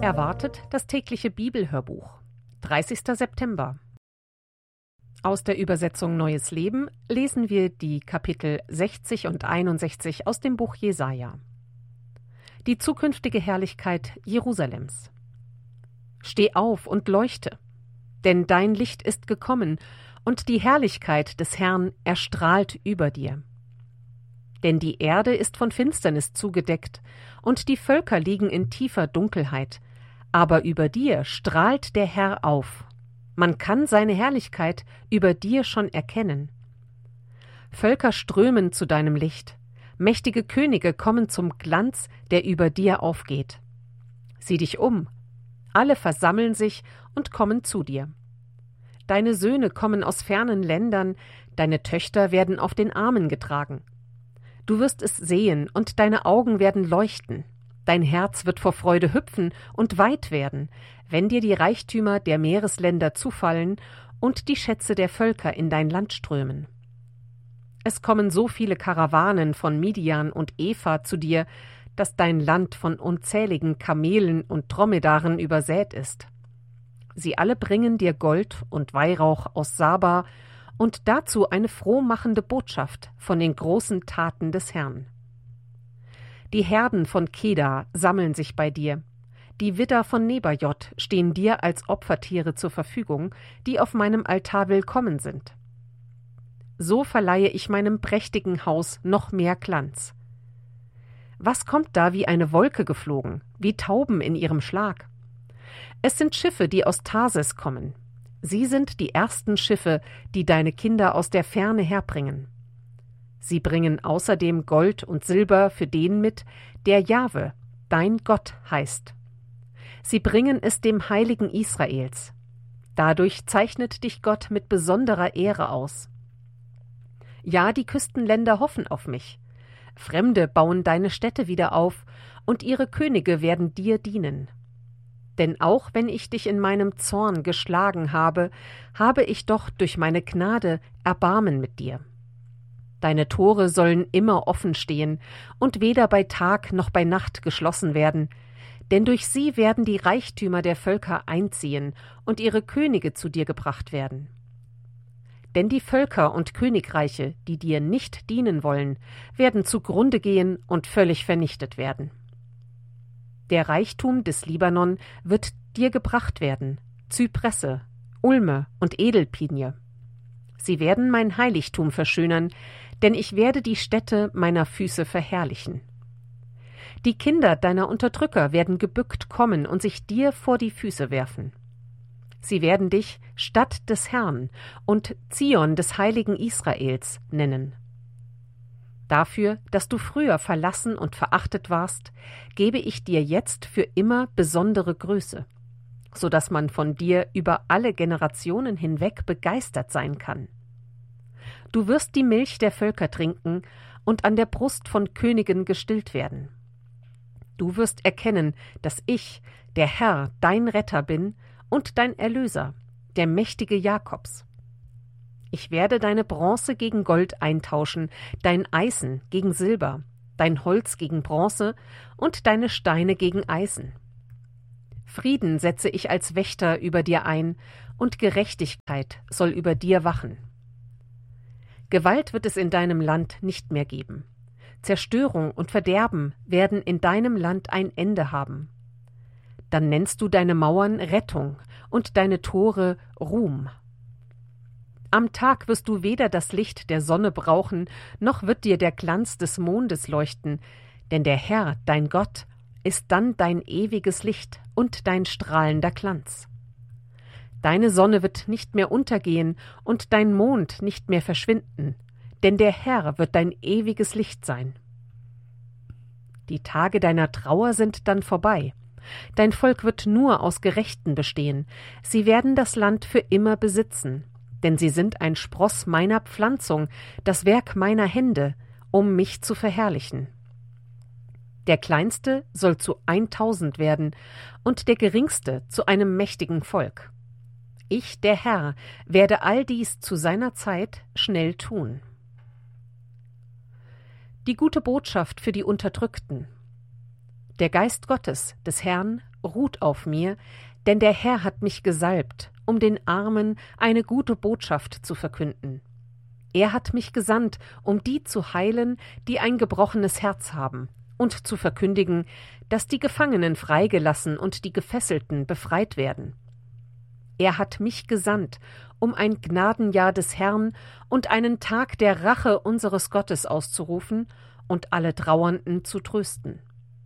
Erwartet das tägliche Bibelhörbuch. 30. September. Aus der Übersetzung Neues Leben lesen wir die Kapitel 60 und 61 aus dem Buch Jesaja. Die zukünftige Herrlichkeit Jerusalems. Steh auf und leuchte, denn dein Licht ist gekommen, und die Herrlichkeit des Herrn erstrahlt über dir. Denn die Erde ist von Finsternis zugedeckt, und die Völker liegen in tiefer Dunkelheit, aber über dir strahlt der Herr auf. Man kann seine Herrlichkeit über dir schon erkennen. Völker strömen zu deinem Licht, mächtige Könige kommen zum Glanz, der über dir aufgeht. Sieh dich um, alle versammeln sich und kommen zu dir. Deine Söhne kommen aus fernen Ländern, deine Töchter werden auf den Armen getragen. Du wirst es sehen, und deine Augen werden leuchten. Dein Herz wird vor Freude hüpfen und weit werden, wenn dir die Reichtümer der Meeresländer zufallen und die Schätze der Völker in dein Land strömen. Es kommen so viele Karawanen von Midian und Epha zu dir, dass dein Land von unzähligen Kamelen und Dromedaren übersät ist. Sie alle bringen dir Gold und Weihrauch aus Saba und dazu eine frohmachende Botschaft von den großen Taten des Herrn. Die Herden von Kedar sammeln sich bei dir. Die Widder von Nebajot stehen dir als Opfertiere zur Verfügung, die auf meinem Altar willkommen sind. So verleihe ich meinem prächtigen Haus noch mehr Glanz. Was kommt da wie eine Wolke geflogen, wie Tauben in ihrem Schlag? Es sind Schiffe, die aus Tarsis kommen. Sie sind die ersten Schiffe, die deine Kinder aus der Ferne herbringen. Sie bringen außerdem Gold und Silber für den mit, der Jahwe, dein Gott, heißt. Sie bringen es dem Heiligen Israels. Dadurch zeichnet dich Gott mit besonderer Ehre aus. Ja, die Küstenländer hoffen auf mich. Fremde bauen deine Städte wieder auf, und ihre Könige werden dir dienen. Denn auch wenn ich dich in meinem Zorn geschlagen habe, habe ich doch durch meine Gnade Erbarmen mit dir. Deine Tore sollen immer offen stehen und weder bei Tag noch bei Nacht geschlossen werden, denn durch sie werden die Reichtümer der Völker einziehen und ihre Könige zu dir gebracht werden. Denn die Völker und Königreiche, die dir nicht dienen wollen, werden zugrunde gehen und völlig vernichtet werden. Der Reichtum des Libanon wird dir gebracht werden, Zypresse, Ulme und Edelpinie. Sie werden mein Heiligtum verschönern, denn ich werde die Stätte meiner Füße verherrlichen. Die Kinder deiner Unterdrücker werden gebückt kommen und sich dir vor die Füße werfen. Sie werden dich Stadt des Herrn und Zion des Heiligen Israels nennen. Dafür, dass du früher verlassen und verachtet warst, gebe ich dir jetzt für immer besondere Größe, so dass man von dir über alle Generationen hinweg begeistert sein kann. Du wirst die Milch der Völker trinken und an der Brust von Königen gestillt werden. Du wirst erkennen, dass ich, der Herr, dein Retter bin und dein Erlöser, der Mächtige Jakobs. Ich werde deine Bronze gegen Gold eintauschen, dein Eisen gegen Silber, dein Holz gegen Bronze und deine Steine gegen Eisen. Frieden setze ich als Wächter über dir ein, und Gerechtigkeit soll über dir wachen. Gewalt wird es in deinem Land nicht mehr geben. Zerstörung und Verderben werden in deinem Land ein Ende haben. Dann nennst du deine Mauern Rettung und deine Tore Ruhm. Am Tag wirst du weder das Licht der Sonne brauchen, noch wird dir der Glanz des Mondes leuchten, denn der Herr, dein Gott, ist dann dein ewiges Licht und dein strahlender Glanz. Deine Sonne wird nicht mehr untergehen und dein Mond nicht mehr verschwinden, denn der Herr wird dein ewiges Licht sein. Die Tage deiner Trauer sind dann vorbei. Dein Volk wird nur aus Gerechten bestehen. Sie werden das Land für immer besitzen, denn sie sind ein Spross meiner Pflanzung, das Werk meiner Hände, um mich zu verherrlichen. Der Kleinste soll zu 1000 werden und der Geringste zu einem mächtigen Volk. Ich, der Herr, werde all dies zu seiner Zeit schnell tun. Die gute Botschaft für die Unterdrückten. Der Geist Gottes, des Herrn, ruht auf mir, denn der Herr hat mich gesalbt, um den Armen eine gute Botschaft zu verkünden. Er hat mich gesandt, um die zu heilen, die ein gebrochenes Herz haben, und zu verkündigen, dass die Gefangenen freigelassen und die Gefesselten befreit werden. Er hat mich gesandt, um ein Gnadenjahr des Herrn und einen Tag der Rache unseres Gottes auszurufen und alle Trauernden zu trösten.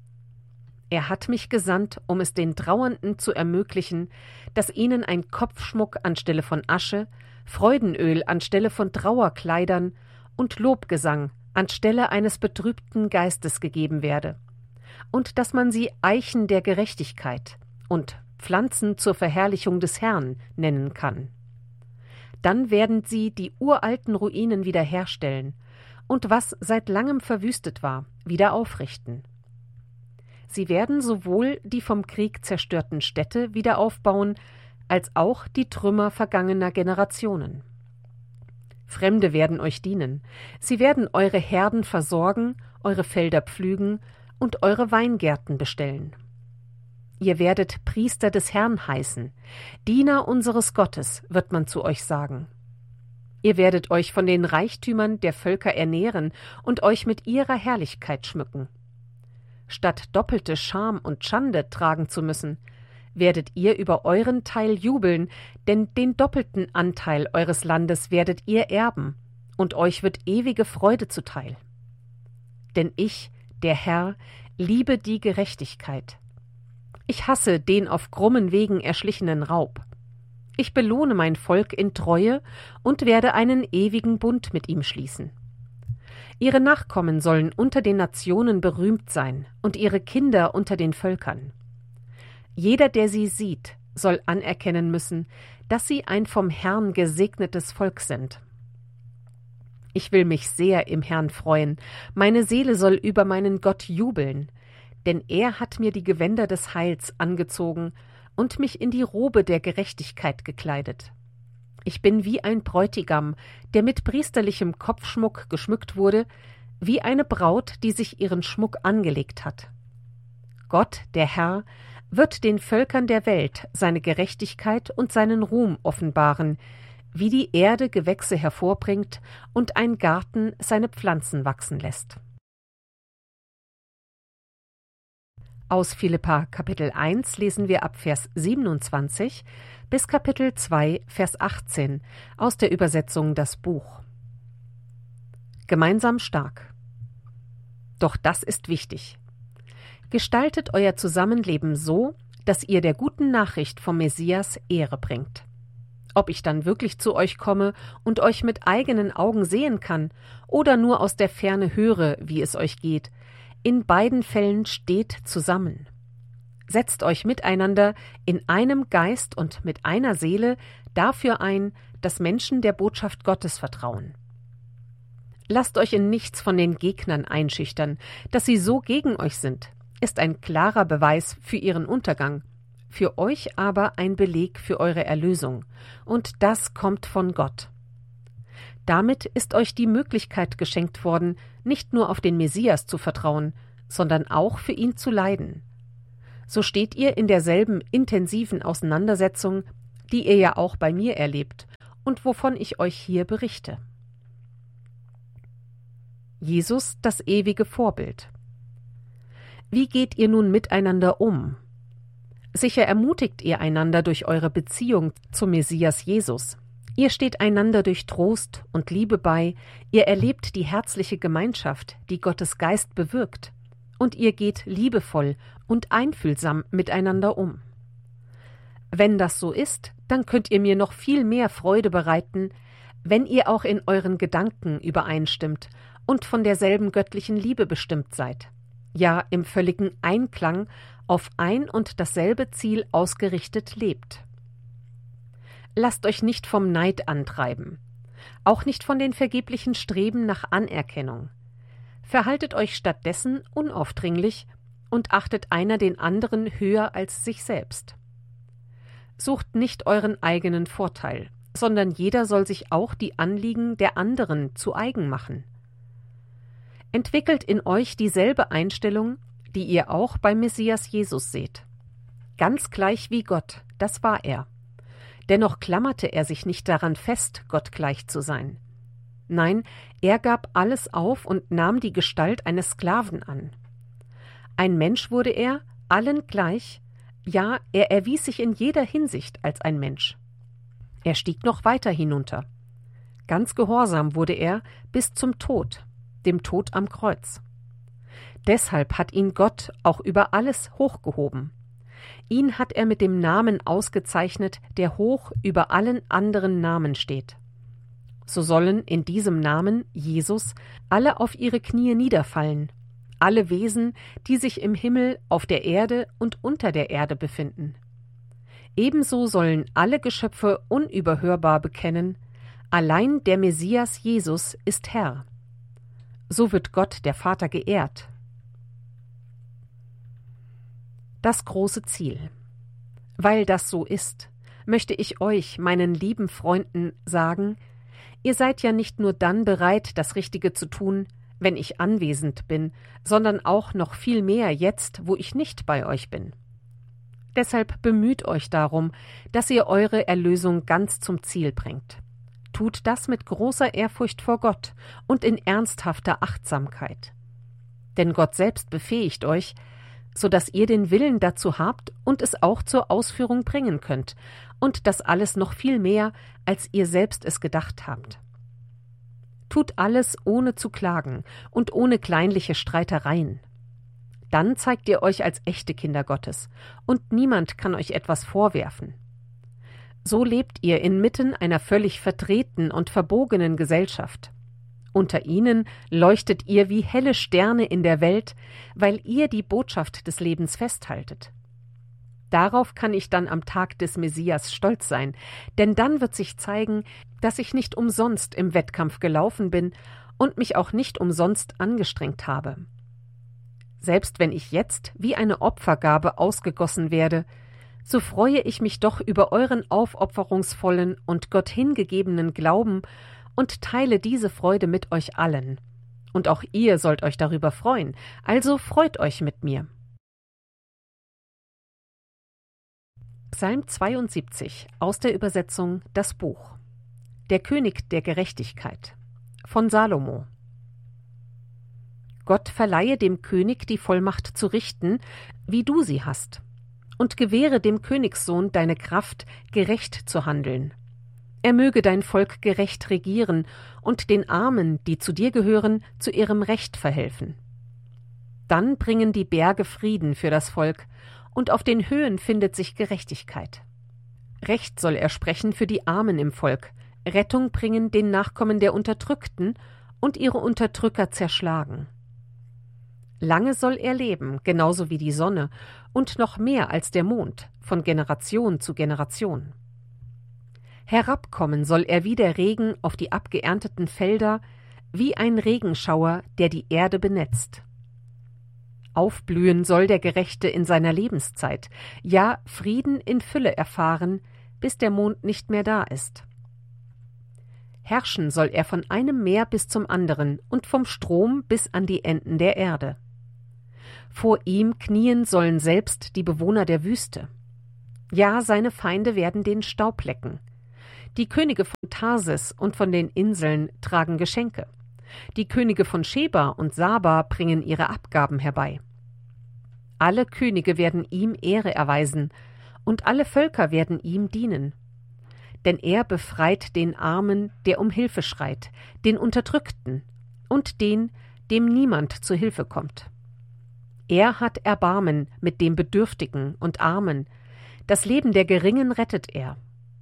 Er hat mich gesandt, um es den Trauernden zu ermöglichen, dass ihnen ein Kopfschmuck anstelle von Asche, Freudenöl anstelle von Trauerkleidern und Lobgesang anstelle eines betrübten Geistes gegeben werde, und dass man sie Eichen der Gerechtigkeit und Pflanzen zur Verherrlichung des Herrn nennen kann. Dann werden sie die uralten Ruinen wiederherstellen und was seit langem verwüstet war, wieder aufrichten. Sie werden sowohl die vom Krieg zerstörten Städte wieder aufbauen, als auch die Trümmer vergangener Generationen. Fremde werden euch dienen. Sie werden eure Herden versorgen, eure Felder pflügen und eure Weingärten bestellen. Ihr werdet Priester des Herrn heißen. Diener unseres Gottes, wird man zu euch sagen. Ihr werdet euch von den Reichtümern der Völker ernähren und euch mit ihrer Herrlichkeit schmücken. Statt doppelte Scham und Schande tragen zu müssen, werdet ihr über euren Teil jubeln, denn den doppelten Anteil eures Landes werdet ihr erben, und euch wird ewige Freude zuteil. Denn ich, der Herr, liebe die Gerechtigkeit. Ich hasse den auf krummen Wegen erschlichenen Raub. Ich belohne mein Volk in Treue und werde einen ewigen Bund mit ihm schließen. Ihre Nachkommen sollen unter den Nationen berühmt sein und ihre Kinder unter den Völkern. Jeder, der sie sieht, soll anerkennen müssen, dass sie ein vom Herrn gesegnetes Volk sind. Ich will mich sehr im Herrn freuen, meine Seele soll über meinen Gott jubeln, denn er hat mir die Gewänder des Heils angezogen und mich in die Robe der Gerechtigkeit gekleidet. Ich bin wie ein Bräutigam, der mit priesterlichem Kopfschmuck geschmückt wurde, wie eine Braut, die sich ihren Schmuck angelegt hat. Gott, der Herr, wird den Völkern der Welt seine Gerechtigkeit und seinen Ruhm offenbaren, wie die Erde Gewächse hervorbringt und ein Garten seine Pflanzen wachsen lässt. Aus Philipper Kapitel 1 lesen wir ab Vers 27 bis Kapitel 2, Vers 18 aus der Übersetzung Das Buch. Gemeinsam stark. Doch das ist wichtig. Gestaltet euer Zusammenleben so, dass ihr der guten Nachricht vom Messias Ehre bringt. Ob ich dann wirklich zu euch komme und euch mit eigenen Augen sehen kann oder nur aus der Ferne höre, wie es euch geht, in beiden Fällen steht zusammen. Setzt euch miteinander in einem Geist und mit einer Seele dafür ein, dass Menschen der Botschaft Gottes vertrauen. Lasst euch in nichts von den Gegnern einschüchtern, dass sie so gegen euch sind, ist ein klarer Beweis für ihren Untergang, für euch aber ein Beleg für eure Erlösung, und das kommt von Gott. Damit ist euch die Möglichkeit geschenkt worden, nicht nur auf den Messias zu vertrauen, sondern auch für ihn zu leiden. So steht ihr in derselben intensiven Auseinandersetzung, die ihr ja auch bei mir erlebt und wovon ich euch hier berichte. Jesus, das ewige Vorbild. Wie geht ihr nun miteinander um? Sicher ermutigt ihr einander durch eure Beziehung zum Messias Jesus. Ihr steht einander durch Trost und Liebe bei, ihr erlebt die herzliche Gemeinschaft, die Gottes Geist bewirkt, und ihr geht liebevoll und einfühlsam miteinander um. Wenn das so ist, dann könnt ihr mir noch viel mehr Freude bereiten, wenn ihr auch in euren Gedanken übereinstimmt und von derselben göttlichen Liebe bestimmt seid, ja im völligen Einklang auf ein und dasselbe Ziel ausgerichtet lebt. Lasst euch nicht vom Neid antreiben, auch nicht von den vergeblichen Streben nach Anerkennung. Verhaltet euch stattdessen unaufdringlich und achtet einer den anderen höher als sich selbst. Sucht nicht euren eigenen Vorteil, sondern jeder soll sich auch die Anliegen der anderen zu eigen machen. Entwickelt in euch dieselbe Einstellung, die ihr auch beim Messias Jesus seht. ganz gleich wie Gott, das war er. Dennoch klammerte er sich nicht daran fest, Gott gleich zu sein. Nein, er gab alles auf und nahm die Gestalt eines Sklaven an. Ein Mensch wurde er, allen gleich, ja, er erwies sich in jeder Hinsicht als ein Mensch. Er stieg noch weiter hinunter. Ganz gehorsam wurde er bis zum Tod, dem Tod am Kreuz. Deshalb hat ihn Gott auch über alles hochgehoben. Ihn hat er mit dem Namen ausgezeichnet, der hoch über allen anderen Namen steht. So sollen in diesem Namen, Jesus, alle auf ihre Knie niederfallen, alle Wesen, die sich im Himmel, auf der Erde und unter der Erde befinden. Ebenso sollen alle Geschöpfe unüberhörbar bekennen, allein der Messias Jesus ist Herr. So wird Gott der Vater geehrt. Das große Ziel. Weil das so ist, möchte ich euch, meinen lieben Freunden, sagen, ihr seid ja nicht nur dann bereit, das Richtige zu tun, wenn ich anwesend bin, sondern auch noch viel mehr jetzt, wo ich nicht bei euch bin. Deshalb bemüht euch darum, dass ihr eure Erlösung ganz zum Ziel bringt. Tut das mit großer Ehrfurcht vor Gott und in ernsthafter Achtsamkeit. Denn Gott selbst befähigt euch, so dass ihr den Willen dazu habt und es auch zur Ausführung bringen könnt, und das alles noch viel mehr, als ihr selbst es gedacht habt. Tut alles ohne zu klagen und ohne kleinliche Streitereien. Dann zeigt ihr euch als echte Kinder Gottes, und niemand kann euch etwas vorwerfen. So lebt ihr inmitten einer völlig verdrehten und verbogenen Gesellschaft. Unter ihnen leuchtet ihr wie helle Sterne in der Welt, weil ihr die Botschaft des Lebens festhaltet. Darauf kann ich dann am Tag des Messias stolz sein, denn dann wird sich zeigen, dass ich nicht umsonst im Wettkampf gelaufen bin und mich auch nicht umsonst angestrengt habe. Selbst wenn ich jetzt wie eine Opfergabe ausgegossen werde, so freue ich mich doch über euren aufopferungsvollen und Gott hingegebenen Glauben und teile diese Freude mit euch allen. Und auch ihr sollt euch darüber freuen, also freut euch mit mir. Psalm 72 aus der Übersetzung Das Buch. Der König der Gerechtigkeit von Salomo. Gott verleihe dem König die Vollmacht zu richten, wie du sie hast, und gewähre dem Königssohn deine Kraft, gerecht zu handeln. Er möge dein Volk gerecht regieren und den Armen, die zu dir gehören, zu ihrem Recht verhelfen. Dann bringen die Berge Frieden für das Volk, und auf den Höhen findet sich Gerechtigkeit. Recht soll er sprechen für die Armen im Volk, Rettung bringen den Nachkommen der Unterdrückten und ihre Unterdrücker zerschlagen. Lange soll er leben, genauso wie die Sonne, und noch mehr als der Mond, von Generation zu Generation. Herabkommen soll er wie der Regen auf die abgeernteten Felder, wie ein Regenschauer, der die Erde benetzt. Aufblühen soll der Gerechte in seiner Lebenszeit, ja Frieden in Fülle erfahren, bis der Mond nicht mehr da ist. Herrschen soll er von einem Meer bis zum anderen und vom Strom bis an die Enden der Erde. Vor ihm knien sollen selbst die Bewohner der Wüste. Ja, seine Feinde werden den Staub lecken. Die Könige von Tarsis und von den Inseln tragen Geschenke. Die Könige von Scheba und Saba bringen ihre Abgaben herbei. Alle Könige werden ihm Ehre erweisen, und alle Völker werden ihm dienen. Denn er befreit den Armen, der um Hilfe schreit, den Unterdrückten und den, dem niemand zu Hilfe kommt. Er hat Erbarmen mit dem Bedürftigen und Armen, das Leben der Geringen rettet er.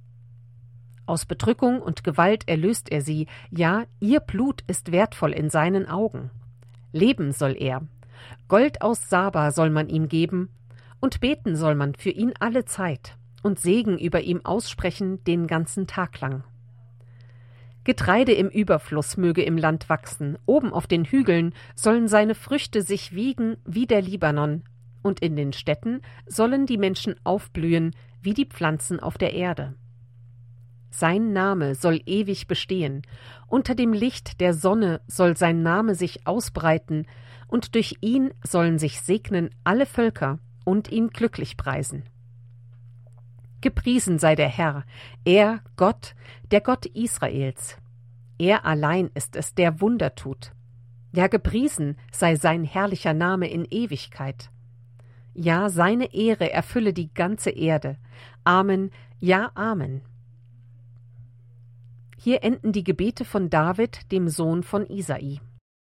Aus Bedrückung und Gewalt erlöst er sie, ja, ihr Blut ist wertvoll in seinen Augen. Leben soll er, Gold aus Saba soll man ihm geben, und beten soll man für ihn alle Zeit und Segen über ihm aussprechen den ganzen Tag lang. Getreide im Überfluss möge im Land wachsen, oben auf den Hügeln sollen seine Früchte sich wiegen wie der Libanon, und in den Städten sollen die Menschen aufblühen wie die Pflanzen auf der Erde. Sein Name soll ewig bestehen, unter dem Licht der Sonne soll sein Name sich ausbreiten, und durch ihn sollen sich segnen alle Völker und ihn glücklich preisen. Gepriesen sei der Herr, er, Gott, der Gott Israels. Er allein ist es, der Wunder tut. Ja, gepriesen sei sein herrlicher Name in Ewigkeit. Ja, seine Ehre erfülle die ganze Erde. Amen, ja, Amen. Hier enden die Gebete von David, dem Sohn von Isai.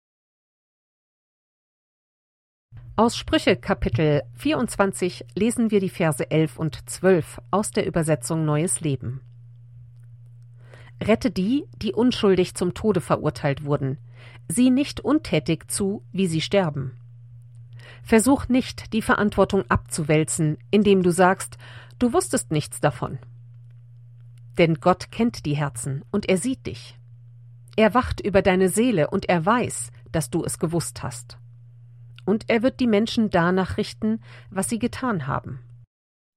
Aus Sprüche Kapitel 24 lesen wir die Verse 11 und 12 aus der Übersetzung Neues Leben. Rette die, die unschuldig zum Tode verurteilt wurden. Sieh nicht untätig zu, wie sie sterben. Versuch nicht, die Verantwortung abzuwälzen, indem du sagst, du wusstest nichts davon. Denn Gott kennt die Herzen und er sieht dich. Er wacht über deine Seele und er weiß, dass du es gewusst hast. Und er wird die Menschen danach richten, was sie getan haben.